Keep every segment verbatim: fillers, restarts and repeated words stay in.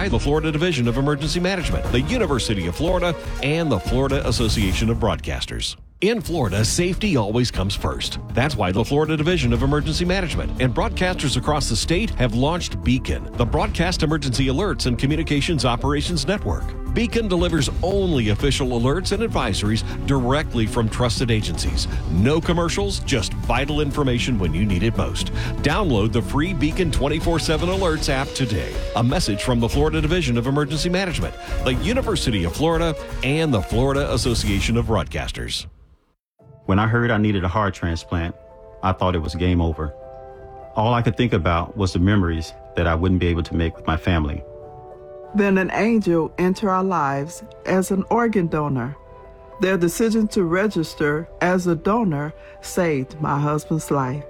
by the Florida Division of Emergency Management, the University of Florida, and the Florida Association of Broadcasters. In Florida, safety always comes first. That's why the Florida Division of Emergency Management and broadcasters across the state have launched Beacon, the Broadcast Emergency Alerts and Communications Operations Network. Beacon delivers only official alerts and advisories directly from trusted agencies. No commercials, just vital information when you need it most. Download the free Beacon twenty-four seven Alerts app today. A message from the Florida Division of Emergency Management, the University of Florida, and the Florida Association of Broadcasters. When I heard I needed a heart transplant, I thought it was game over. All I could think about was the memories that I wouldn't be able to make with my family. Then an angel entered our lives as an organ donor. Their decision to register as a donor saved my husband's life.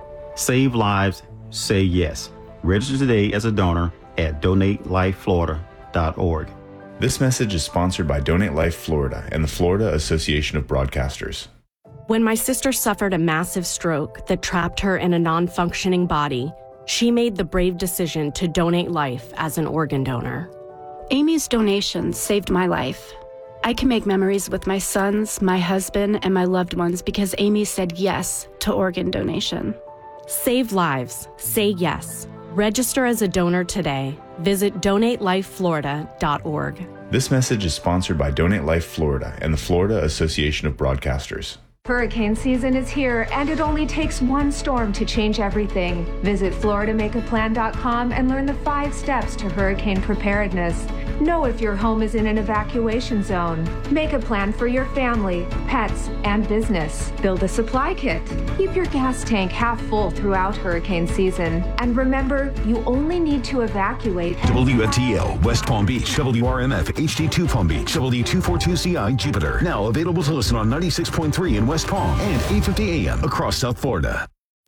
Save lives, say yes. Register today as a donor at donate life florida dot org. This message is sponsored by Donate Life Florida and the Florida Association of Broadcasters. When my sister suffered a massive stroke that trapped her in a non-functioning body, she made the brave decision to donate life as an organ donor. Amy's donation saved my life. I can make memories with my sons, my husband, and my loved ones because Amy said yes to organ donation. Save lives. Say yes. Register as a donor today. Visit donate life florida dot org. This message is sponsored by Donate Life Florida and the Florida Association of Broadcasters. Hurricane season is here, and it only takes one storm to change everything. Visit florida make a plan dot com and learn the five steps to hurricane preparedness. Know if your home is in an evacuation zone. Make a plan for your family, pets, and business. Build a supply kit. Keep your gas tank half full throughout hurricane season. And remember, you only need to evacuate. W F T L, West Palm Beach, W R M F, H D two Palm Beach, W two forty-two C I, Jupiter. Now available to listen on ninety-six point three in West Palm and eight fifty A M across South Florida.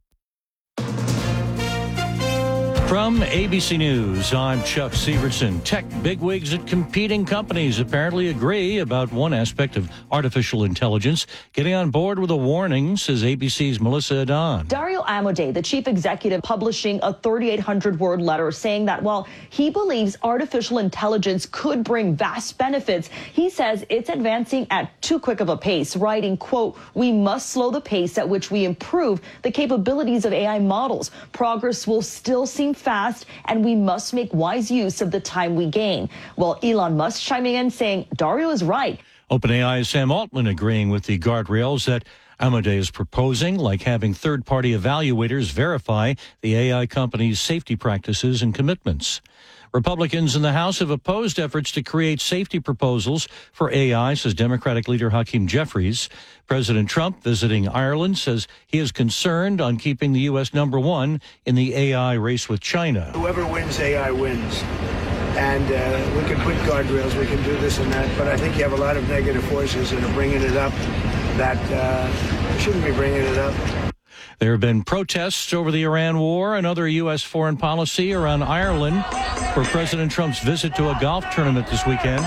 From A B C News, I'm Chuck Severson. Tech bigwigs at competing companies apparently agree about one aspect of artificial intelligence. Getting on board with a warning, says A B C's Melissa Adon. Dario Amodei, the chief executive, publishing a thirty-eight hundred word letter saying that while he believes artificial intelligence could bring vast benefits, he says it's advancing at too quick of a pace, writing, quote, "We must slow the pace at which we improve the capabilities of A I models. Progress will still seem fast, and we must make wise use of the time we gain." Well, Elon Musk chiming in saying Dario is right. OpenAI's Sam Altman agreeing with the guardrails that Amodei is proposing, like having third-party evaluators verify the A I company's safety practices and commitments. Republicans in the House have opposed efforts to create safety proposals for A I, says Democratic leader Hakeem Jeffries. President Trump, visiting Ireland, says he is concerned on keeping the U S number one in the A I race with China. Whoever wins, A I wins. And uh, we can put guardrails, we can do this and that, but I think you have a lot of negative forces that are bringing it up that uh, shouldn't be bringing it up. There have been protests over the Iran war and other U S foreign policy around Ireland for President Trump's visit to a golf tournament this weekend.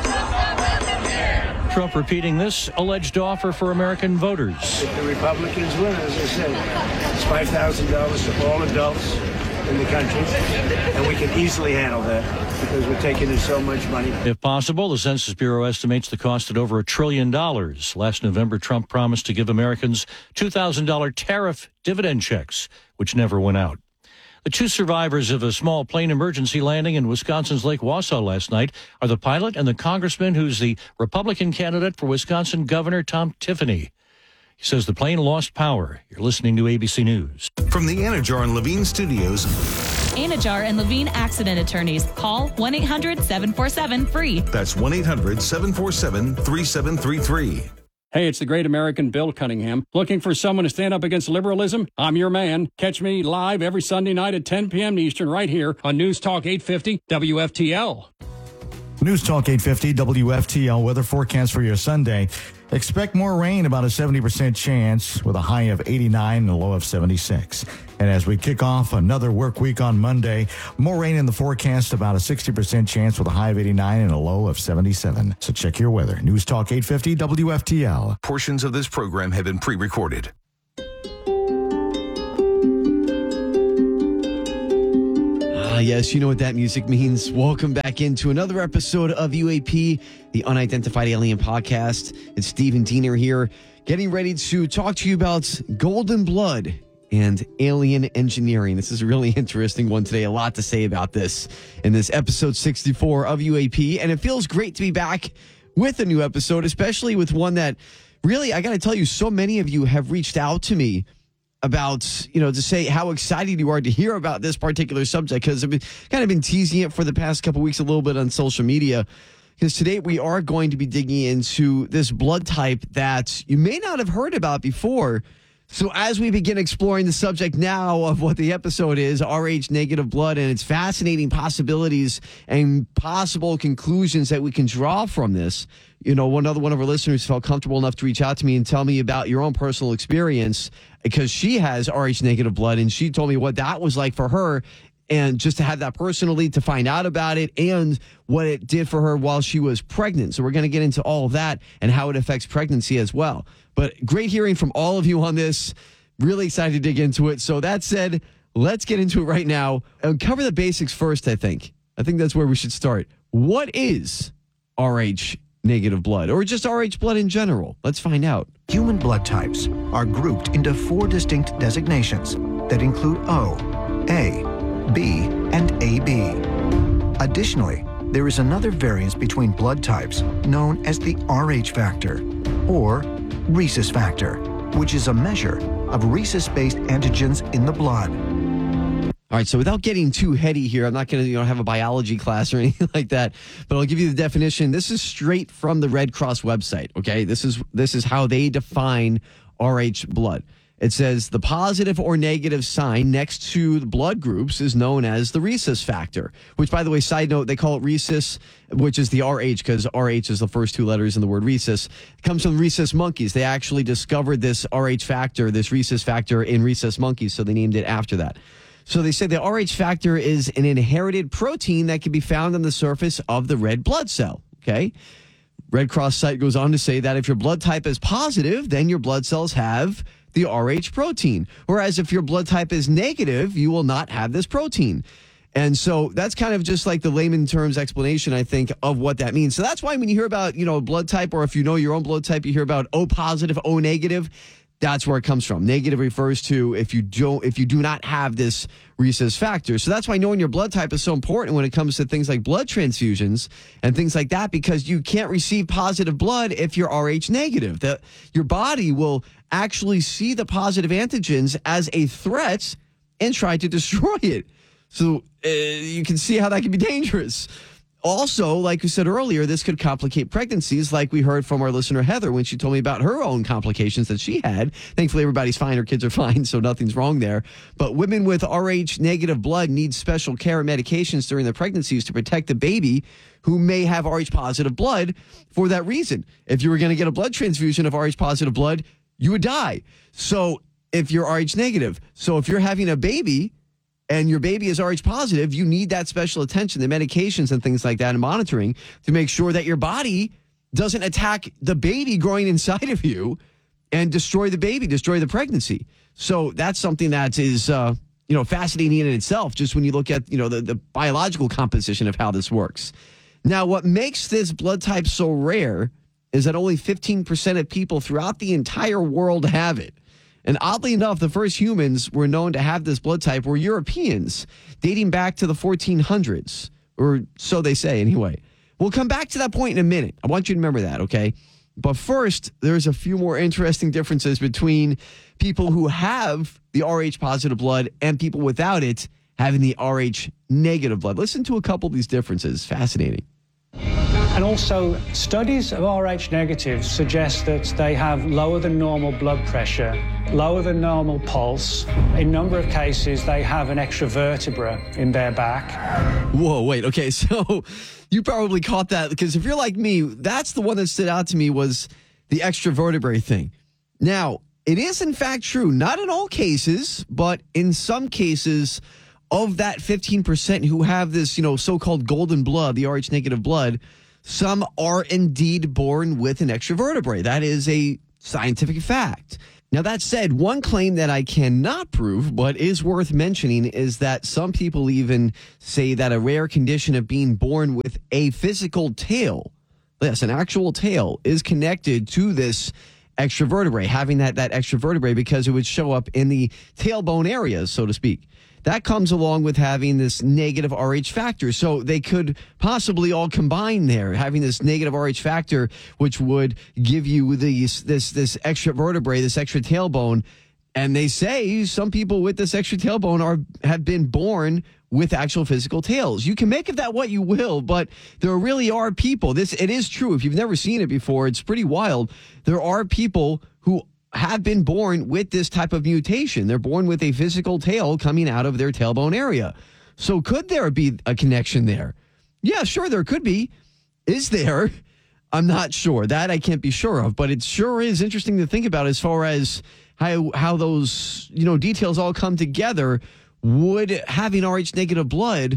Trump repeating this alleged offer for American voters. If the Republicans win, as I said, it's five thousand dollars to all adults in the country, and we can easily handle that because we're taking in so much money. If possible, the Census Bureau estimates the cost at over a trillion dollars. Last November, Trump promised to give Americans two thousand dollars tariff dividend checks, which never went out. The two survivors of a small plane emergency landing in Wisconsin's Lake Wausau last night are the pilot and the congressman who's the Republican candidate for Wisconsin Governor Tom Tiffany. He says the plane lost power. You're listening to A B C News. From the Anajar and Levine Studios. Anajar and Levine Accident Attorneys. Call one eight hundred seven four seven free. That's one eight hundred seven four seven three seven three three. Hey, it's the great American Bill Cunningham. Looking for someone to stand up against liberalism? I'm your man. Catch me live every Sunday night at ten p.m. Eastern right here on News Talk eight fifty W F T L. News Talk eight fifty W F T L weather forecast for your Sunday. Expect more rain, about a seventy percent chance with a high of eighty-nine and a low of seventy-six. And as we kick off another work week on Monday, more rain in the forecast, about a sixty percent chance with a high of eighty-nine and a low of seventy-seven. So check your weather. News Talk eight fifty W F T L. Portions of this program have been pre-recorded. yes, you know what that music means. Welcome back into another episode of U A P, the Unidentified Alien Podcast. It's Stephen Diener here, getting ready to talk to you about golden blood and alien engineering. This is a really interesting one today. A lot to say about this in this episode sixty-four of U A P. And it feels great to be back with a new episode, especially with one that really, I got to tell you, so many of you have reached out to me about, you know, to say how excited you are to hear about this particular subject, because I've been, kind of been teasing it for the past couple weeks a little bit on social media, because today we are going to be digging into this blood type that you may not have heard about before. So as we begin exploring the subject now of what the episode is, R H negative blood, and its fascinating possibilities and possible conclusions that we can draw from this, you know, one other one of our listeners felt comfortable enough to reach out to me and tell me about your own personal experience, because she has R H negative blood, and she told me what that was like for her, and just to have that personally, to find out about it and what it did for her while she was pregnant. So we're going to get into all of that and how it affects pregnancy as well. But great hearing from all of you on this. Really excited to dig into it. So that said, let's get into it right now and cover the basics first, I think. I think that's where we should start. What is R H negative blood, or just R H blood in general? Let's find out. Human blood types are grouped into four distinct designations that include O, A, B, and A B. Additionally, there is another variance between blood types known as the R H factor, or rhesus factor, which is a measure of rhesus-based antigens in the blood. All right, so without getting too heady here, I'm not going to you know have a biology class or anything like that, but I'll give you the definition. This is straight from the Red Cross website, okay? This is this is how they define R H blood. It says the positive or negative sign next to the blood groups is known as the rhesus factor, which, by the way, side note, they call it rhesus, which is the R H, because R H is the first two letters in the word rhesus. It comes from rhesus monkeys. They actually discovered this R H factor, this rhesus factor, in rhesus monkeys, so they named it after that. So they say the R H factor is an inherited protein that can be found on the surface of the red blood cell, okay? Red Cross site goes on to say that if your blood type is positive, then your blood cells have the R H protein. Whereas if your blood type is negative, you will not have this protein. And so that's kind of just like the layman terms explanation, I think, of what that means. So that's why when you hear about, you know, blood type, or if you know your own blood type, you hear about O positive, O negative. That's where it comes from. Negative refers to if you don't, if you do not have this rhesus factor. So that's why knowing your blood type is so important when it comes to things like blood transfusions and things like that, because you can't receive positive blood if you're R H negative. The, your body will actually see the positive antigens as a threat and try to destroy it. So uh, you can see how that can be dangerous. Also, like we said earlier, this could complicate pregnancies, like we heard from our listener Heather when she told me about her own complications that she had. Thankfully, everybody's fine. Her kids are fine, so nothing's wrong there. But women with R H negative blood need special care and medications during their pregnancies to protect the baby who may have R H positive blood for that reason. If you were going to get a blood transfusion of R H positive blood, you would die. So if you're R H negative, so if you're having a baby and your baby is R H positive, you need that special attention, the medications and things like that, and monitoring to make sure that your body doesn't attack the baby growing inside of you and destroy the baby, destroy the pregnancy. So that's something that is, uh, you know, fascinating in itself, just when you look at, you know, the, the biological composition of how this works. Now, what makes this blood type so rare is that only fifteen percent of people throughout the entire world have it. And oddly enough, the first humans were known to have this blood type were Europeans, dating back to the fourteen hundreds, or so they say anyway. We'll come back to that point in a minute. I want you to remember that, okay? But first, there's a few more interesting differences between people who have the R H positive blood and people without it having the R H negative blood. Listen to a couple of these differences. Fascinating. And also, studies of R H negatives suggest that they have lower than normal blood pressure, lower than normal pulse. In a number of cases, they have an extra vertebra in their back. Whoa, wait, okay, so you probably caught that, because if you're like me, that's the one that stood out to me, was the extra vertebrae thing. Now, it is in fact true, not in all cases, but in some cases, of that fifteen percent who have this, you know, so-called golden blood, the R H negative blood, some are indeed born with an extra vertebrae. That is a scientific fact. Now, that said, one claim that I cannot prove, but is worth mentioning, is that some people even say that a rare condition of being born with a physical tail, yes, an actual tail, is connected to this extra vertebrae, having that, that extra vertebrae, because it would show up in the tailbone areas, so to speak. That comes along with having this negative R H factor. So they could possibly all combine there, having this negative R H factor, which would give you these, this, this extra vertebrae, this extra tailbone. And they say some people with this extra tailbone are have been born with actual physical tails. You can make of that what you will, but there really are people. This, it is true. If you've never seen it before, it's pretty wild. There are people who have been born with this type of mutation. They're born with a physical tail coming out of their tailbone area. So could there be a connection there? Yeah, sure, there could be. Is there? I'm not sure. That I can't be sure of, but it sure is interesting to think about as far as how how those, you know, details all come together. Would having R H negative blood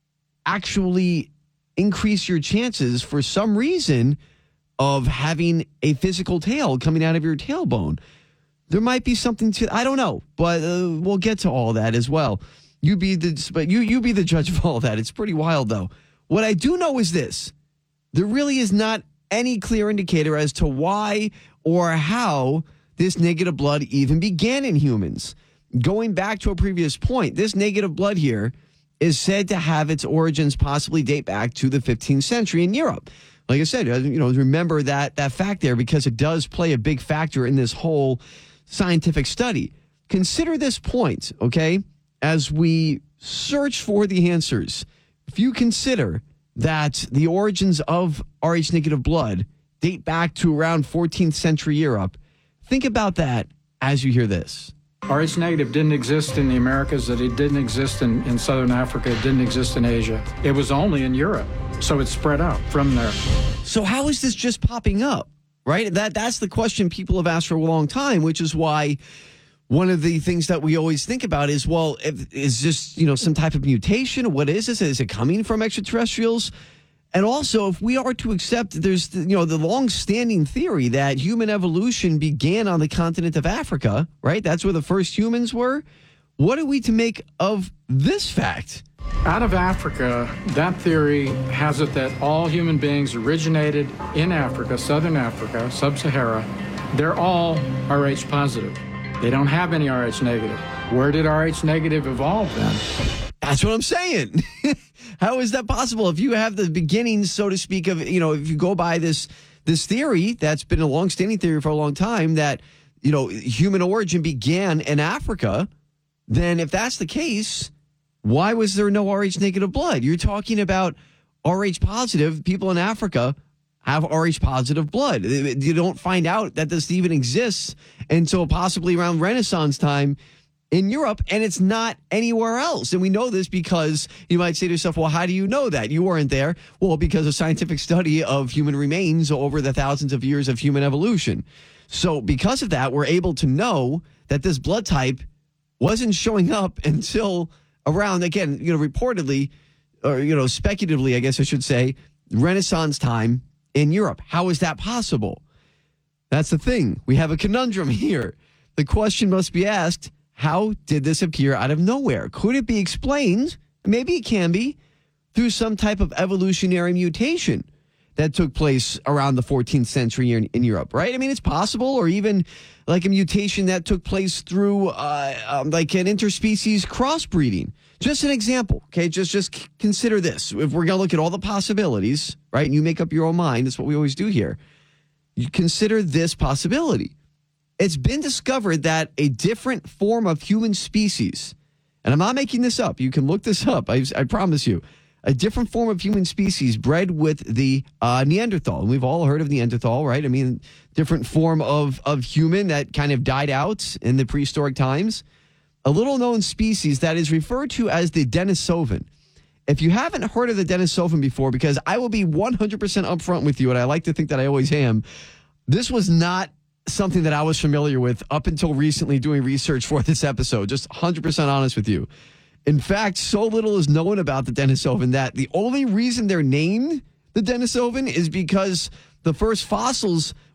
actually increase your chances for some reason of having a physical tail coming out of your tailbone? There might be something to, I don't know, but uh, we'll get to all that as well. You be the, but you you be the judge of all that. It's pretty wild, though. What I do know is this: there really is not any clear indicator as to why or how this negative blood even began in humans. Going back to a previous point, this negative blood here is said to have its origins possibly date back to the fifteenth century in Europe. Like I said, you know, remember that that fact there, because it does play a big factor in this whole scientific study. Consider this point, okay, as we search for the answers. If you consider that the origins of R H negative blood date back to around fourteenth century Europe, think about that as you hear this. R H negative didn't exist in the Americas, that it didn't exist in, in Southern Africa, it didn't exist in Asia. It was only in Europe. So it spread out from there. So how is this just popping up, right? That That's the question people have asked for a long time, which is why one of the things that we always think about is, well, if, is this, you know, some type of mutation? What is this? Is it coming from extraterrestrials? And also, if we are to accept, there's, you know, the long-standing theory that human evolution began on the continent of Africa, right? That's where the first humans were. What are we to make of this fact? Out of Africa, that theory has it that all human beings originated in Africa, Southern Africa, Sub-Sahara. They're all R H positive. They don't have any R H negative. Where did R H negative evolve then? That's what I'm saying. How is that possible? If you have the beginnings, so to speak, of, you know, if you go by this this theory that's been a long-standing theory for a long time, that, you know, human origin began in Africa, then if that's the case, why was there no R H negative blood? You're talking about R H positive. People in Africa have R H positive blood. You don't find out that this even exists until possibly around Renaissance time in Europe, and it's not anywhere else. And we know this because you might say to yourself, well, how do you know that? You weren't there. Well, because of scientific study of human remains over the thousands of years of human evolution. So because of that, we're able to know that this blood type wasn't showing up until around, again, you know, reportedly, or, you know, speculatively, I guess I should say, Renaissance time in Europe. How is that possible? That's the thing. We have a conundrum here. The question must be asked, how did this appear out of nowhere? Could it be explained, maybe it can be, through some type of evolutionary mutation that took place around the fourteenth century in, in Europe, right? I mean, it's possible, or even like a mutation that took place through uh, um, like an interspecies crossbreeding. Just an example, okay? Just just consider this. If we're going to look at all the possibilities, right, and you make up your own mind, that's what we always do here. You consider this possibility. It's been discovered that a different form of human species, and I'm not making this up, you can look this up, I, I promise you, a different form of human species bred with the uh, Neanderthal. And we've all heard of Neanderthal, right? I mean, different form of, of human that kind of died out in the prehistoric times. A little known species that is referred to as the Denisovan. If you haven't heard of the Denisovan before, because I will be one hundred percent upfront with you, and I like to think that I always am, this was not something that I was familiar with up until recently doing research for this episode. Just one hundred percent honest with you. In fact, so little is known about the Denisovan that the only reason they're named the Denisovan is because the first fossils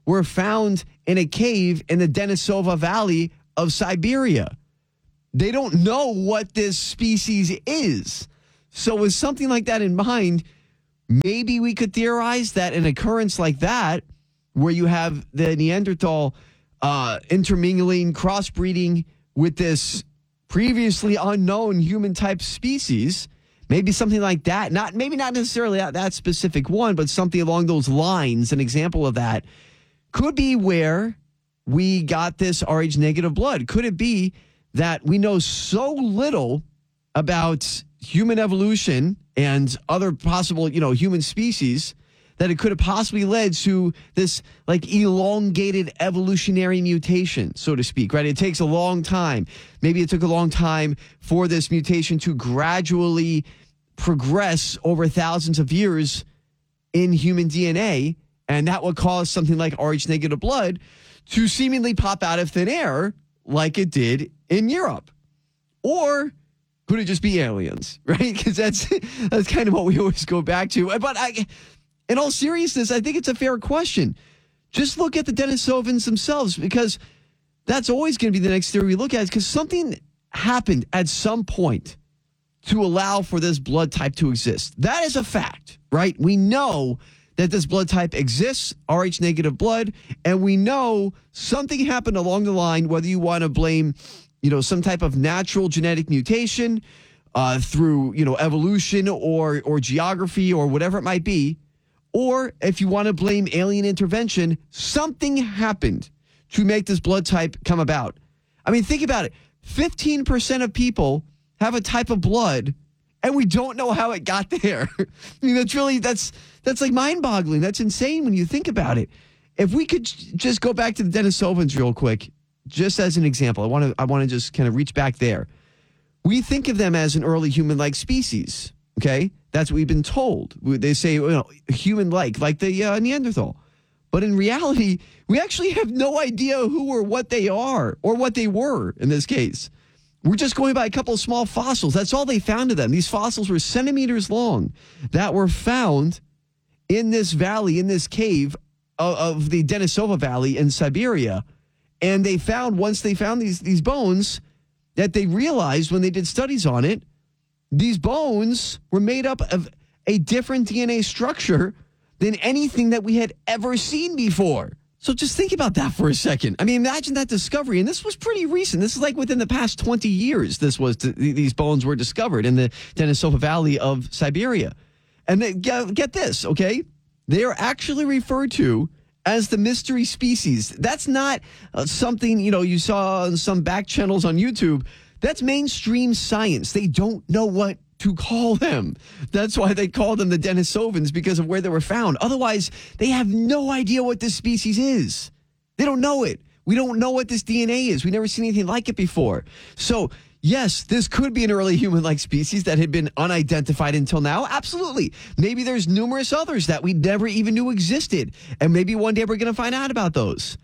were found in a cave in the Denisova Valley of Siberia. They don't know what this species is. So with something like that in mind, maybe we could theorize that an occurrence like that, where you have the Neanderthal uh, intermingling, crossbreeding with this previously unknown human-type species, maybe something like that, not maybe not necessarily that, that specific one, but something along those lines, an example of that, could be where we got this R H negative blood. Could it be that we know so little about human evolution and other possible, you know, human species that it could have possibly led to this like elongated evolutionary mutation, so to speak, right? It takes a long time. Maybe it took a long time for this mutation to gradually progress over thousands of years in human D N A. And that would cause something like R H negative blood to seemingly pop out of thin air like it did in Europe. Or could it just be aliens, right? Because that's that's kind of what we always go back to. But I, in all seriousness, I think it's a fair question. Just look at the Denisovans themselves, because that's always going to be the next theory we look at, because something happened at some point to allow for this blood type to exist. That is a fact, right? We know that this blood type exists, R H negative blood, and we know something happened along the line, whether you want to blame, you know, some type of natural genetic mutation uh, through, you know, evolution or or geography or whatever it might be, or if you want to blame alien intervention, something happened to make this blood type come about. I mean, think about it. fifteen percent of people have a type of blood, and we don't know how it got there. I mean, that's really, that's that's like mind-boggling. That's insane when you think about it. If we could j- just go back to the Denisovans real quick, just as an example, I want to I want to just kind of reach back there. We think of them as an early human-like species, okay? That's what we've been told. They say, you know, human-like, like the uh, Neanderthal. But in reality, we actually have no idea who or what they are, or what they were in this case. We're just going by a couple of small fossils. That's all they found of them. These fossils were centimeters long that were found in this valley, in this cave of, of the Denisova Valley in Siberia. And they found, once they found these, these bones, that they realized when they did studies on it, these bones were made up of a different D N A structure than anything that we had ever seen before. So just think about that for a second. I mean, imagine that discovery. And this was pretty recent. This is like within the past twenty years, this was to, these bones were discovered in the Denisova Valley of Siberia. And they, get, get this, okay? They are actually referred to as the mystery species. That's not uh, something, you know, you saw on some back channels on YouTube. That's mainstream science. They don't know what to call them. That's why they call them the Denisovans, because of where they were found. Otherwise, they have no idea what this species is. They don't know it. We don't know what this D N A is. We've never seen anything like it before. So, yes, this could be an early human-like species that had been unidentified until now. Absolutely. Maybe there's numerous others that we never even knew existed. And maybe one day we're going to find out about those.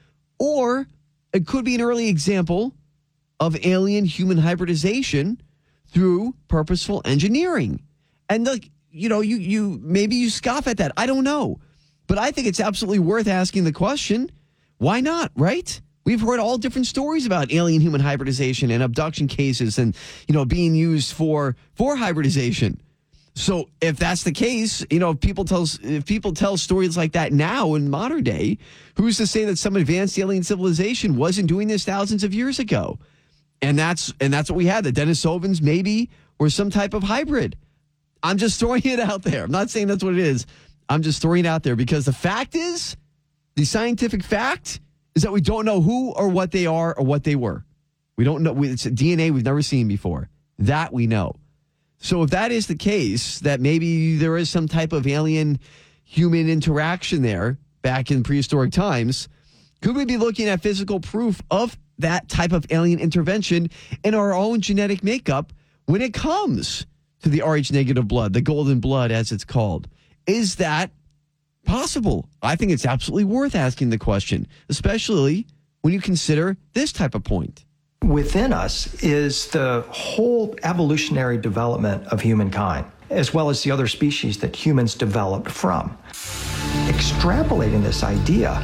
Or it could be an early example of alien-human hybridization through purposeful engineering. And, like, you know, you you maybe you scoff at that. I don't know. But I think it's absolutely worth asking the question, why not, right? We've heard all different stories about alien human hybridization and abduction cases and, you know, being used for for hybridization. So if that's the case, you know, if people tell, if people tell stories like that now in modern day, who's to say that some advanced alien civilization wasn't doing this thousands of years ago? And that's and that's what we had. The Denisovans maybe were some type of hybrid. I'm just throwing it out there. I'm not saying that's what it is. I'm just throwing it out there because the fact is, the scientific fact is that we don't know who or what they are or what they were. We don't know. It's a D N A we've never seen before. That we know. So if that is the case, that maybe there is some type of alien-human interaction there back in prehistoric times, could we be looking at physical proof of that type of alien intervention in our own genetic makeup when it comes to the R H negative blood, the golden blood as it's called? Is that possible? I think it's absolutely worth asking the question, especially when you consider this type of point. Within us is the whole evolutionary development of humankind, as well as the other species that humans developed from. Extrapolating this idea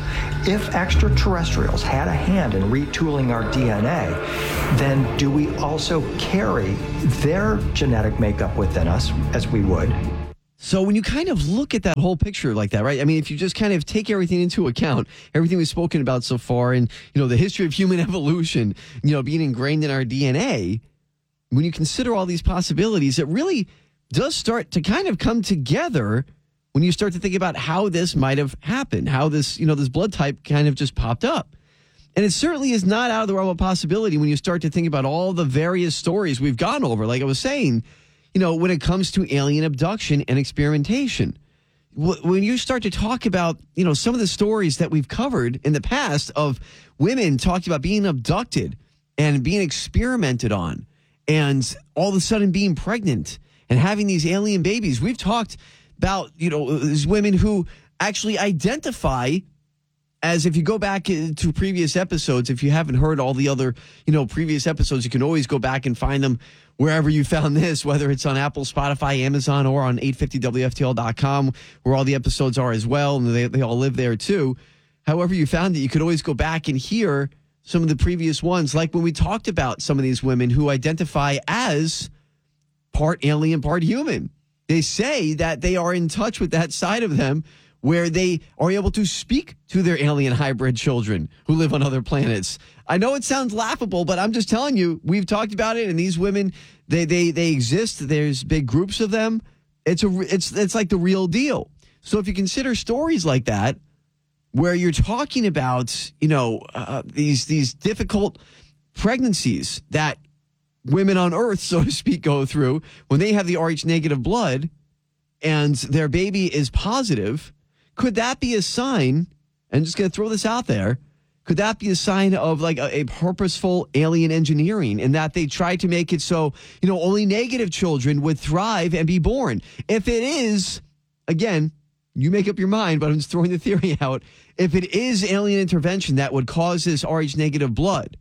if extraterrestrials had a hand in retooling our D N A, then do we also carry their genetic makeup within us as we would? So when you kind of look at that whole picture like that, right? I mean, if you just kind of take everything into account, everything we've spoken about so far, and, you know, the history of human evolution, you know, being ingrained in our D N A, when you consider all these possibilities, it really does start to kind of come together when you start to think about how this might have happened, how this, you know, this blood type kind of just popped up. And it certainly is not out of the realm of possibility when you start to think about all the various stories we've gone over. Like I was saying, you know, when it comes to alien abduction and experimentation, when you start to talk about, you know, some of the stories that we've covered in the past of women talking about being abducted and being experimented on and all of a sudden being pregnant and having these alien babies, we've talked about, you know, these women who actually identify as, if you go back to previous episodes, if you haven't heard all the other, you know, previous episodes, you can always go back and find them wherever you found this, whether it's on Apple, Spotify, Amazon, or on eight fifty W F T L dot com, where all the episodes are as well, and they, they all live there too. However you found it, you could always go back and hear some of the previous ones, like when we talked about some of these women who identify as part alien, part human. They say that they are in touch with that side of them where they are able to speak to their alien hybrid children who live on other planets. I know it sounds laughable, but I'm just telling you, we've talked about it, and these women, they they they exist. There's big groups of them. It's a it's it's like the real deal. So if you consider stories like that, where you're talking about, you know, uh, these these difficult pregnancies that women on Earth, so to speak, go through when they have the R H negative blood and their baby is positive, could that be a sign, and I'm just going to throw this out there, could that be a sign of like a, a purposeful alien engineering, in that they try to make it so, you know, only negative children would thrive and be born? If it is, again, you make up your mind, but I'm just throwing the theory out. If it is alien intervention that would cause this R H negative blood,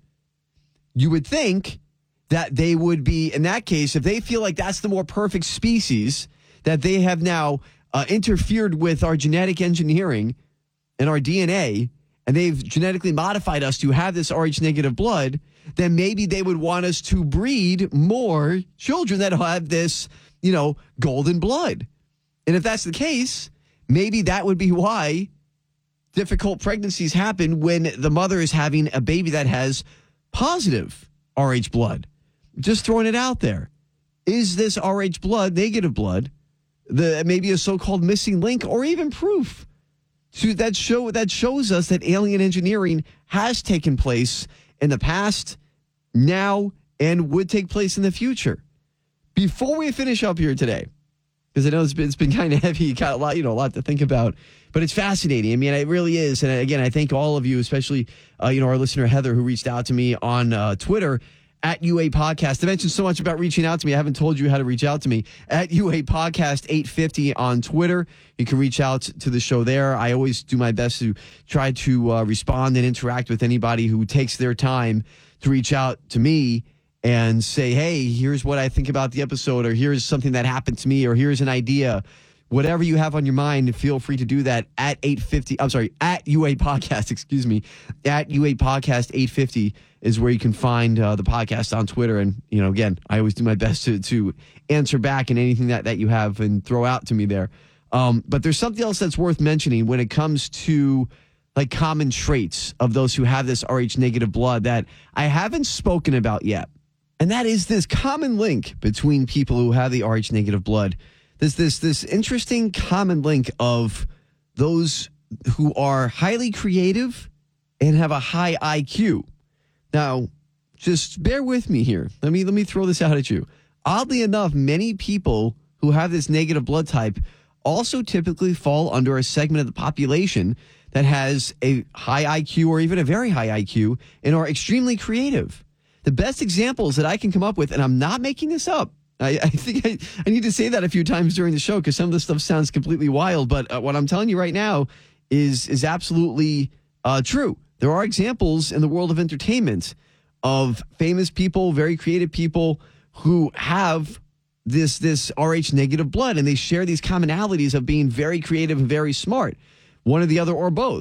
you would think that they would be, in that case, if they feel like that's the more perfect species, that they have now uh, interfered with our genetic engineering and our D N A, and they've genetically modified us to have this R H negative blood, then maybe they would want us to breed more children that have this, you know, golden blood. And if that's the case, maybe that would be why difficult pregnancies happen when the mother is having a baby that has positive R H blood. Just throwing it out there. Is this R H blood, negative blood, the maybe a so-called missing link, or even proof to that show that shows us that alien engineering has taken place in the past, now, and would take place in the future? Before we finish up here today, because I know it's been, it's been kind of heavy, you got a lot, you know, a lot to think about, but it's fascinating. I mean, it really is. And again, I thank all of you, especially, uh, you know, our listener Heather, who reached out to me on uh, Twitter at U A Podcast. I mentioned so much about reaching out to me. I haven't told you how to reach out to me. At U A Podcast eight fifty on Twitter. You can reach out to the show there. I always do my best to try to uh, respond and interact with anybody who takes their time to reach out to me and say, hey, here's what I think about the episode, or here's something that happened to me, or here's an idea. Whatever you have on your mind, feel free to do that at eight fifty. I'm sorry, at U A Podcast, excuse me. At U A Podcast eight fifty is where you can find uh, the podcast on Twitter. And, you know, again, I always do my best to, to answer back in anything that, that you have and throw out to me there. Um, but there's something else that's worth mentioning when it comes to like common traits of those who have this R H negative blood that I haven't spoken about yet. And that is this common link between people who have the R H negative blood. There's this, this interesting common link of those who are highly creative and have a high I Q. Now, just bear with me here. Let me, let me throw this out at you. Oddly enough, many people who have this negative blood type also typically fall under a segment of the population that has a high I Q or even a very high I Q and are extremely creative. The best examples that I can come up with, and I'm not making this up, I, I think I, I need to say that a few times during the show because some of this stuff sounds completely wild, but uh, what I'm telling you right now is, is absolutely uh, true. There are examples in the world of entertainment of famous people, very creative people who have this, this R H negative blood, and they share these commonalities of being very creative and very smart. One or the other or both.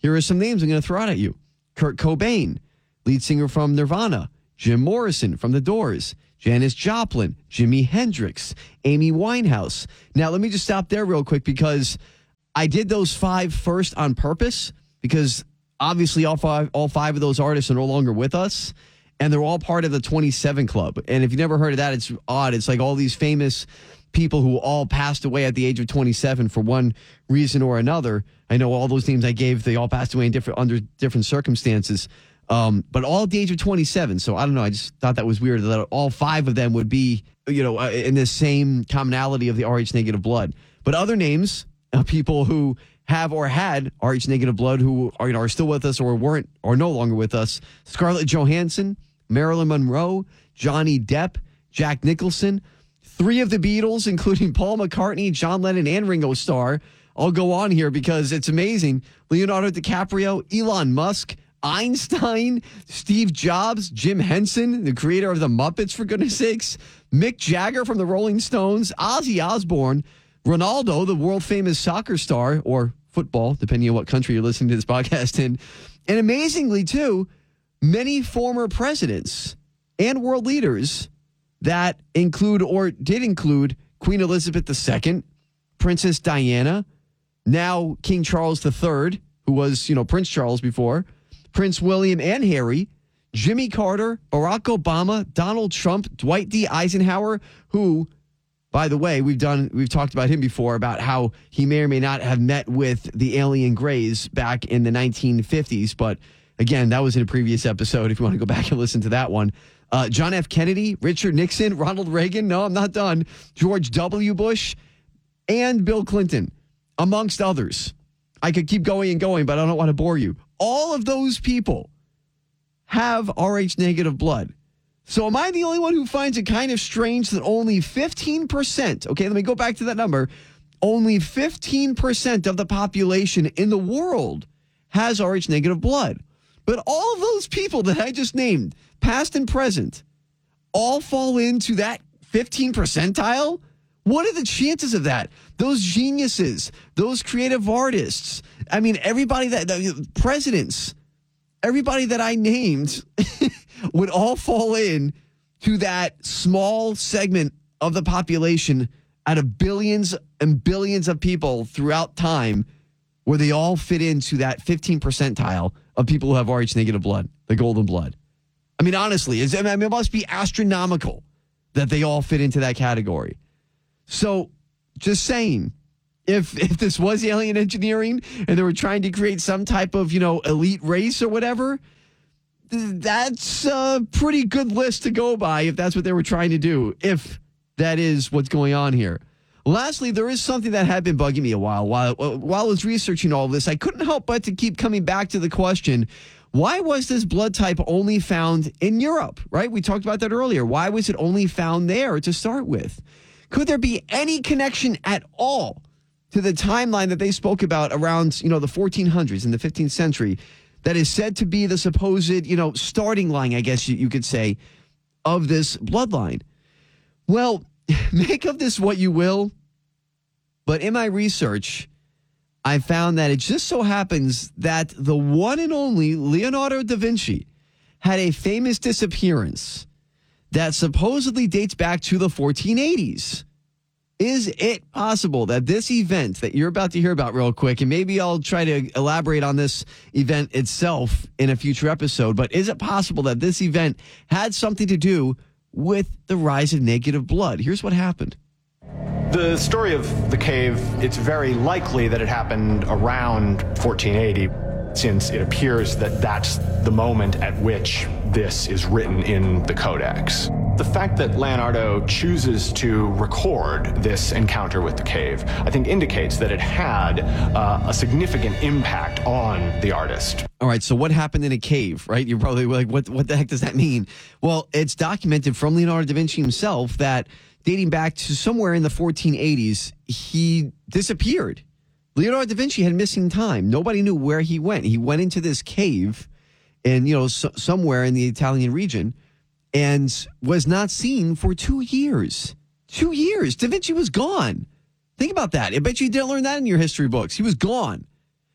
Here are some names I'm going to throw out at you. Kurt Cobain, lead singer from Nirvana. Jim Morrison from The Doors. Janis Joplin. Jimi Hendrix. Amy Winehouse. Now, let me just stop there real quick because I did those five first on purpose because obviously all five, all five of those artists are no longer with us, and they're all part of the twenty-seven Club. And if you've never heard of that, it's odd. It's like all these famous people who all passed away at the age of twenty-seven for one reason or another. I know all those names I gave, they all passed away in different under different circumstances, um, but all at the age of twenty-seven. So I don't know. I just thought that was weird that all five of them would be, you know, uh, in the same commonality of the Rh negative blood. But other names of people who have or had Rh negative blood who are, you know, are still with us or weren't or no longer with us: Scarlett Johansson, Marilyn Monroe, Johnny Depp, Jack Nicholson. Three of the Beatles, including Paul McCartney, John Lennon, and Ringo Starr. I'll go on here because it's amazing. Leonardo DiCaprio, Elon Musk, Einstein, Steve Jobs, Jim Henson, the creator of the Muppets, for goodness sakes, Mick Jagger from the Rolling Stones, Ozzy Osbourne, Ronaldo, the world-famous soccer star, or football, depending on what country you're listening to this podcast in. And amazingly, too, many former presidents and world leaders that include or did include Queen Elizabeth the Second, Princess Diana, now King Charles the Third, who was, you know, Prince Charles before, Prince William and Harry, Jimmy Carter, Barack Obama, Donald Trump, Dwight D. Eisenhower, who, by the way, we've done we've talked about him before, about how he may or may not have met with the alien Greys back in the nineteen fifties. But again, that was in a previous episode if you want to go back and listen to that one. Uh, John F. Kennedy, Richard Nixon, Ronald Reagan. No, I'm not done. George W. Bush and Bill Clinton, amongst others. I could keep going and going, but I don't want to bore you. All of those people have Rh negative blood. So am I the only one who finds it kind of strange that only fifteen percent, okay, let me go back to that number, only fifteen percent of the population in the world has Rh negative blood. But all of those people that I just named, past and present, all fall into that fifteen percentile? What are the chances of that? Those geniuses, those creative artists, I mean, everybody that, the presidents, everybody that I named would all fall in to that small segment of the population out of billions and billions of people throughout time, where they all fit into that fifteen percentile of people who have Rh negative blood, the golden blood. I mean, honestly, it's, I mean, it must be astronomical that they all fit into that category. So, just saying, if if this was alien engineering and they were trying to create some type of, you know, elite race or whatever, that's a pretty good list to go by if that's what they were trying to do, if that is what's going on here. Lastly, there is something that had been bugging me a while. While, while I was researching all of this, I couldn't help but to keep coming back to the question, why was this blood type only found in Europe, right? We talked about that earlier. Why was it only found there to start with? Could there be any connection at all to the timeline that they spoke about around, you know, the fourteen hundreds in the fifteenth century that is said to be the supposed, you know, starting line, I guess you, you could say, of this bloodline? Well, make of this what you will, but in my research, I found that it just so happens that the one and only Leonardo da Vinci had a famous disappearance that supposedly dates back to the fourteen eighties. Is it possible that this event that you're about to hear about real quick, and maybe I'll try to elaborate on this event itself in a future episode, but is it possible that this event had something to do with the rise of negative blood? Here's what happened. The story of the cave, it's very likely that it happened around fourteen eighty, since it appears that that's the moment at which this is written in the Codex. The fact that Leonardo chooses to record this encounter with the cave, I think, indicates that it had uh, a significant impact on the artist. All right, so what happened in a cave, right? You're probably like, what, what the heck does that mean? Well, it's documented from Leonardo da Vinci himself that dating back to somewhere in the fourteen eighties, he disappeared. Leonardo da Vinci had missing time. Nobody knew where he went. He went into this cave in, you know, so, somewhere in the Italian region and was not seen for two years. Two years. Da Vinci was gone. Think about that. I bet you didn't learn that in your history books. He was gone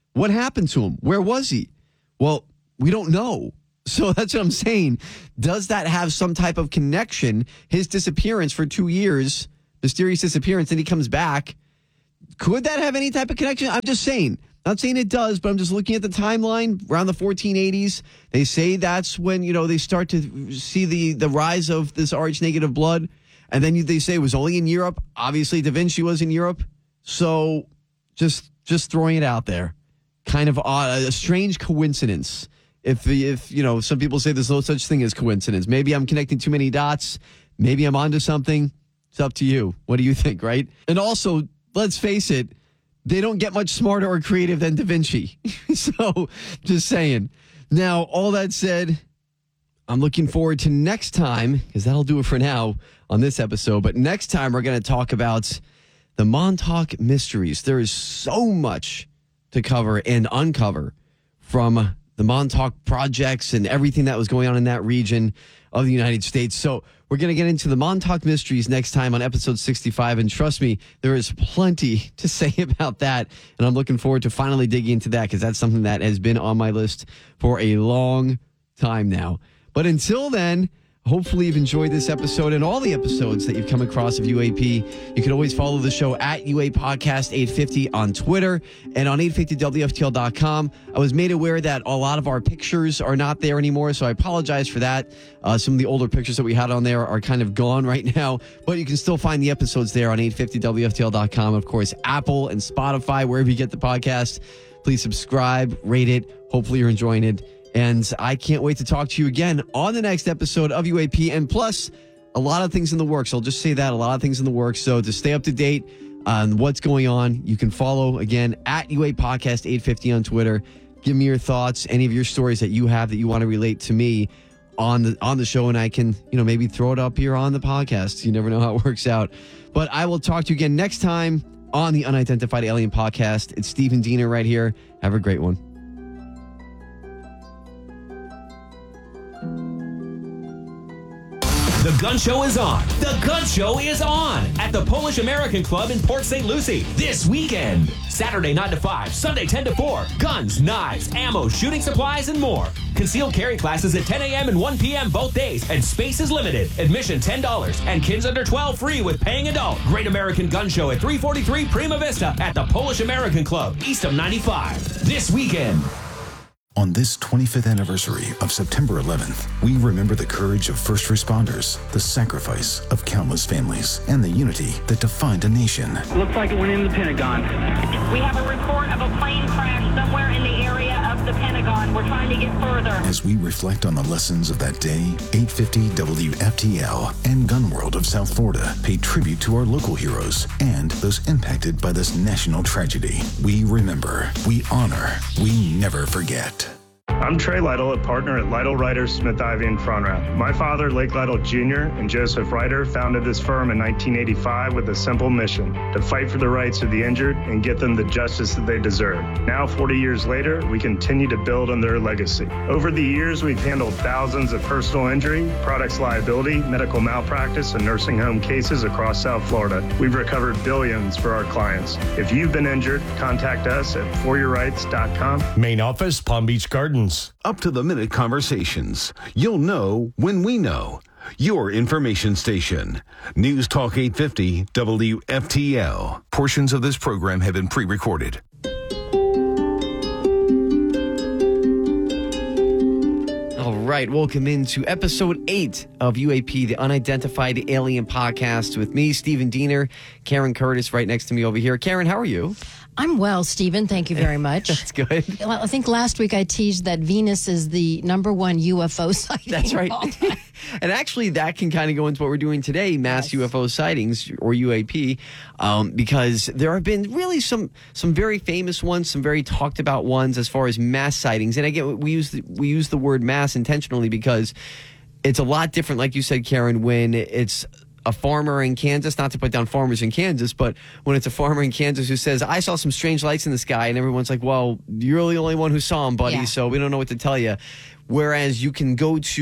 What happened to him? Where was he? Well, we don't know. So that's what I'm saying. Does that have some type of connection? His disappearance for two years, mysterious disappearance, and he comes back. Could that have any type of connection? I'm just saying. Not saying it does, but I'm just looking at the timeline around the fourteen eighties. They say that's when, you know, they start to see the, the rise of this R H negative blood. And then they say it was only in Europe. Obviously, Da Vinci was in Europe. So just just throwing it out there. Kind of odd, a strange coincidence. If, if you know, some people say there's no such thing as coincidence. Maybe I'm connecting too many dots. Maybe I'm onto something. It's up to you. What do you think, right? And also, let's face it, they don't get much smarter or creative than Da Vinci. So, just saying. Now, all that said, I'm looking forward to next time, because that'll do it for now on this episode. But next time, we're going to talk about the Montauk Mysteries. There is so much to cover and uncover from the Montauk projects and everything that was going on in that region of the United States. So we're going to get into the Montauk Mysteries next time on episode sixty-five. And trust me, there is plenty to say about that. And I'm looking forward to finally digging into that, because that's something that has been on my list for a long time now. But until then, hopefully you've enjoyed this episode and all the episodes that you've come across of U A P. You can always follow the show at U A Podcast eight fifty on Twitter and on eight fifty W F T L dot com. I was made aware that a lot of our pictures are not there anymore, so I apologize for that. Uh, some of the older pictures that we had on there are kind of gone right now, but you can still find the episodes there on eight fifty W F T L dot com. Of course, Apple and Spotify, wherever you get the podcast. Please subscribe, rate it. Hopefully you're enjoying it. And I can't wait to talk to you again on the next episode of U A P. And plus, a lot of things in the works. I'll just say that, a lot of things in the works. So to stay up to date on what's going on, you can follow, again, at U A Podcast eight fifty on Twitter. Give me your thoughts, any of your stories that you have that you want to relate to me on the on the show, and I can, you know, maybe throw it up here on the podcast. You never know how it works out. But I will talk to you again next time on the Unidentified Alien Podcast. It's Stephen Diener right here. Have a great one. The Gun Show is on. The Gun Show is on at the Polish American Club in Port Saint Lucie this weekend. Saturday nine to five, Sunday ten to four. Guns, knives, ammo, shooting supplies, and more. Concealed carry classes at ten a.m. and one p.m. both days, and space is limited. Admission ten dollars, and kids under twelve free with paying adult. Great American Gun Show at three forty-three Prima Vista at the Polish American Club, east of ninety-five. This weekend. On this twenty-fifth anniversary of September eleventh, we remember the courage of first responders, the sacrifice of countless families, and the unity that defined a nation. Looks like it went in the Pentagon. We have a report of a plane crash somewhere in the area of the Pentagon. We're trying to get further. As we reflect on the lessons of that day, eight fifty W F T L and Gun World of South Florida pay tribute to our local heroes and those impacted by this national tragedy. We remember, we honor, we never forget. I'm Trey Lytle, a partner at Lytle Ryder, Smith Ivy, and Fronrath. My father, Lake Lytle Junior, and Joseph Ryder founded this firm in nineteen eighty-five with a simple mission: to fight for the rights of the injured and get them the justice that they deserve. Now, forty years later, we continue to build on their legacy. Over the years, we've handled thousands of personal injury, products liability, medical malpractice, and nursing home cases across South Florida. We've recovered billions for our clients. If you've been injured, contact us at for your rights dot com. Main office, Palm Beach Gardens. Up-to-the-minute conversations. You'll know when we know. Your information station. News Talk eight fifty W F T L. Portions of this program have been pre-recorded. All right, welcome into episode eight of U A P, the Unidentified Alien Podcast, with me, Stephen Diener, Karen Curtis right next to me over here. Karen, how are you? I'm well, Stephen. Thank you very much. That's good. I think last week I teased that Venus is the number one U F O sighting. That's right. And actually, that can kind of go into what we're doing today, mass yes. U F O sightings, or U A P, um, because there have been really some some very famous ones, some very talked about ones as far as mass sightings. And again, we use the, we use the word mass intentionally because it's a lot different, like you said, Karen, when it's a farmer in Kansas, not to put down farmers in Kansas, but when it's a farmer in Kansas who says, I saw some strange lights in the sky, and everyone's like, well, you're the only one who saw them, buddy, yeah. so we don't know what to tell you. Whereas you can go to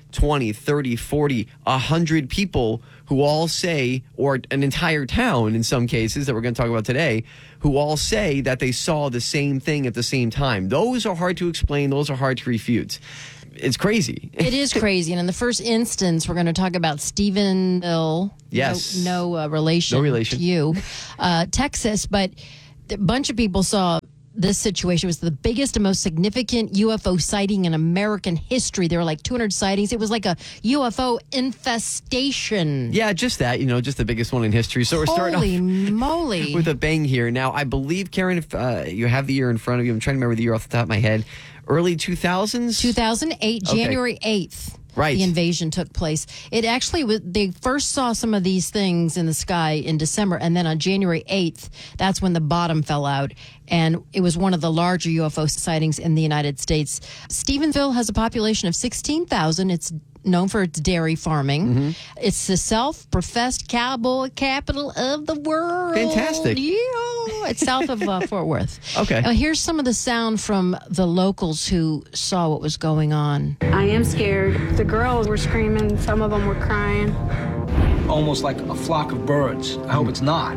twenty, thirty, forty, one hundred people who all say, or an entire town in some cases that we're going to talk about today, who all say that they saw the same thing at the same time. Those are hard to explain. Those are hard to refute. It's crazy. It is crazy. And in the first instance, we're going to talk about Stephenville. Yes. No, no uh, relation, No relation. to you. Uh, Texas. But a bunch of people saw this situation. It was the biggest and most significant U F O sighting in American history. There were like two hundred sightings. It was like a U F O infestation. Yeah, just that, you know, just the biggest one in history. So we're starting Holy off moly. with a bang here. Now, I believe, Karen, if uh, you have the year in front of you, I'm trying to remember the year off the top of my head. Early two thousands? two thousand eight, Okay. January eighth. Right. The invasion took place. It actually was, they first saw some of these things in the sky in December, and then on January eighth, that's when the bottom fell out. And it was one of the larger U F O sightings in the United States. Stephenville has a population of sixteen thousand. It's known for its dairy farming. Mm-hmm. It's the self-professed cowboy capital of the world. Fantastic. Yeah. It's south of uh, Fort Worth. Okay. Now, here's some of the sound from the locals who saw what was going on. I am scared. The girls were screaming. Some of them were crying. Almost like a flock of birds. I hope it's not.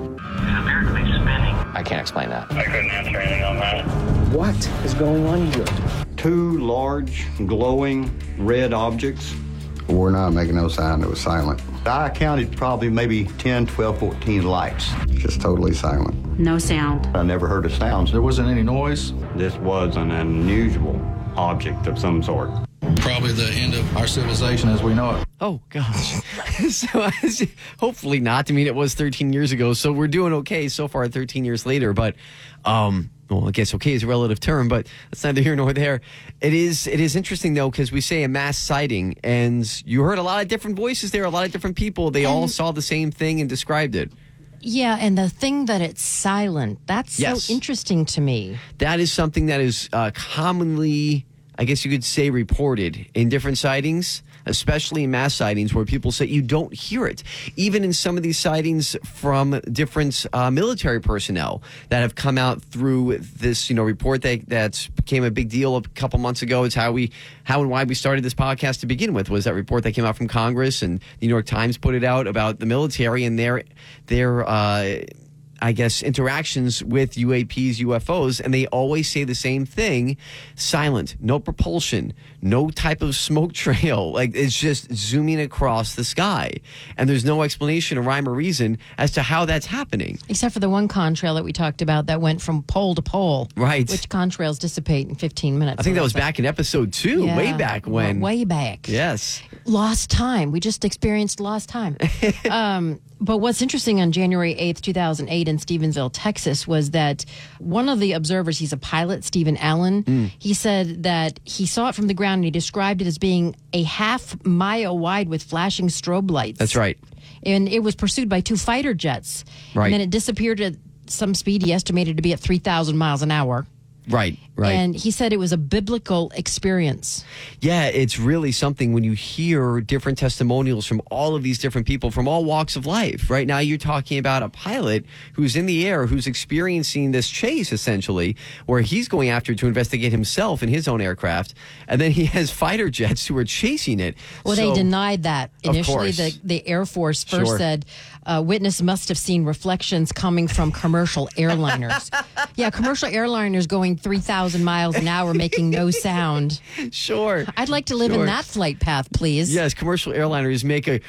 I can't explain that. I couldn't answer anything on that. What is going on here? Two large, glowing red objects. We're not making no sound. It was silent. I counted probably maybe ten, twelve, fourteen lights. Just totally silent. No sound. I never heard a sound. There wasn't any noise? This was an unusual object of some sort. Probably the end of our civilization as we know it. Oh, gosh. so hopefully not. I mean, it was thirteen years ago, so we're doing okay so far thirteen years later. But, um, well, I guess okay is a relative term, but that's neither here nor there. It is it is interesting, though, because we say a mass sighting, and you heard a lot of different voices there, a lot of different people. They all saw the same thing and described it. Yeah, and the thing that it's silent, that's Yes. so interesting to me. That is something that is uh, commonly, I guess you could say, reported in different sightings, especially in mass sightings where people say you don't hear it. Even in some of these sightings from different uh, military personnel that have come out through this, you know, report that that became a big deal a couple months ago. It's how we, how and why we started this podcast to begin with, was that report that came out from Congress, and the New York Times put it out about the military and their their. Uh, I guess, interactions with U A Ps, U F Os, and they always say the same thing: silent, no propulsion, no type of smoke trail. Like, it's just zooming across the sky. And there's no explanation or rhyme or reason as to how that's happening. Except for the one contrail that we talked about that went from pole to pole. Right. Which contrails dissipate in fifteen minutes. I think that was Like- back in episode two, Yeah, way back when. Way back. Yes. Lost time. We just experienced lost time. um, but what's interesting on January eighth, two thousand eight in Stephenville, Texas, was that one of the observers, he's a pilot, Stephen Allen, Mm. he said that he saw it from the ground and he described it as being a half mile wide with flashing strobe lights. That's right. And it was pursued by two fighter jets. Right. And then it disappeared at some speed he estimated to be at three thousand miles an hour. Right, right. And he said it was a biblical experience. Yeah, it's really something when you hear different testimonials from all of these different people from all walks of life. Right now, you're talking about a pilot who's in the air, who's experiencing this chase, essentially, where he's going after to investigate himself in his own aircraft. And then he has fighter jets who are chasing it. Well, So- they denied that. Of Initially, course. the, the Air Force first Sure. said uh, witness must have seen reflections coming from commercial airliners. Yeah, commercial airliners going three thousand miles an hour making no sound. Sure. I'd like to live Sure. in that flight path, please. Yes, commercial airliners make a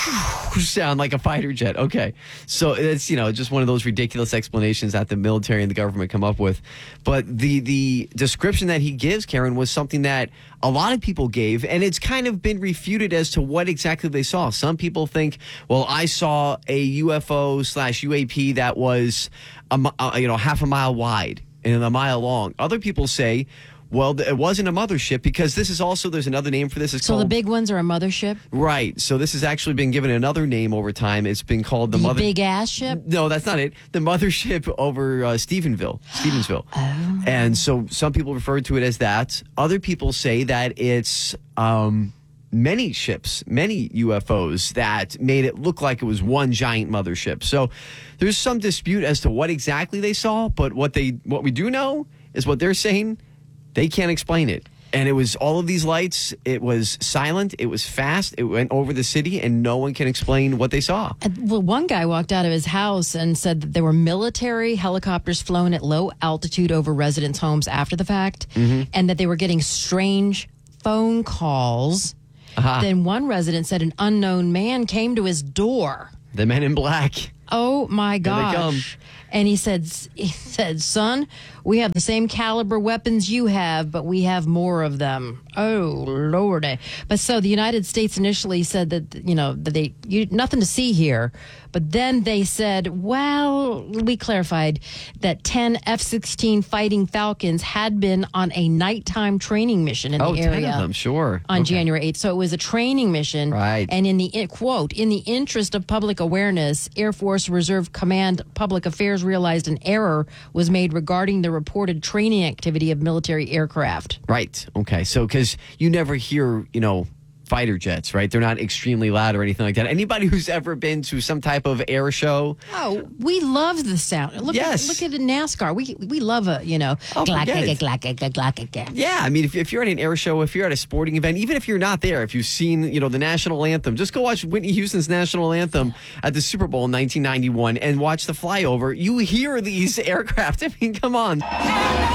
sound like a fighter jet. Okay. So it's, you know, just one of those ridiculous explanations that the military and the government come up with. But the the description that he gives, Karen, was something that a lot of people gave, and it's kind of been refuted as to what exactly they saw. Some people think, well, I saw a U F O slash U A P that was, a, mi- uh, you know, half a mile wide and a mile long. Other people say, well, it wasn't a mothership, because this is also, there's another name for this. It's So called, the big ones are a mothership? right. So this has actually been given another name over time. It's been called the, The mother. big ass ship? No, that's not it. The mothership over uh, Stephenville, Stevensville. Oh. And so some people refer to it as that. Other people say that it's um, many ships, many U F Os that made it look like it was one giant mothership. So there's some dispute as to what exactly they saw, but what they what we do know is what they're saying, they can't explain it. And it was all of these lights. It was silent. It was fast. It went over the city, and no one can explain what they saw. And, well, one guy walked out of his house and said that there were military helicopters flown at low altitude over residents' homes after the fact, Mhm. and that they were getting strange phone calls. Aha. Then one resident said an unknown man came to his door. The men in black. Oh my Here they come. gosh. And he said, he said, son, we have the same caliber weapons you have, but we have more of them. Oh, Lordy. But so the United States initially said that, you know, that they, you, nothing to see here. But then they said, well, we clarified that ten F sixteen Fighting Falcons had been on a nighttime training mission in Oh, the ten area. of them, sure. On Okay. January eighth. So it was a training mission. Right. And in the, in, quote, in the interest of public awareness, Air Force Reserve Command Public Affairs realized an error was made regarding the reported training activity of military aircraft. Right. Okay. So, because you never hear, you know, fighter jets, right? They're not extremely loud or anything like that. Anybody who's ever been to some type of air show, Oh, we love the sound. Look Yes. at, look at NASCAR. We we love a, you know, Oh, glack, forget glack, it. glack, glack, glack, glack. yeah, I mean, if, if you're at an air show, if you're at a sporting event, even if you're not there, if you've seen, you know, the national anthem, just go watch Whitney Houston's national anthem at the Super Bowl in nineteen ninety-one and watch the flyover. You hear these aircraft. I mean, come on.